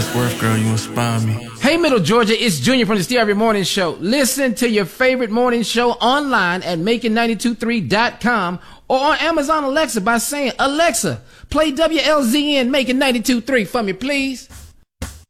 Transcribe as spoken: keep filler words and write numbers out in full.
it's worth, girl, you inspire me. Hey, Middle Georgia, it's Junior from the Steve Harvey Morning Show. Listen to your favorite morning show online at making ninety two three dot com or on Amazon Alexa by saying, Alexa, play W L Z N Making ninety two three for me, please.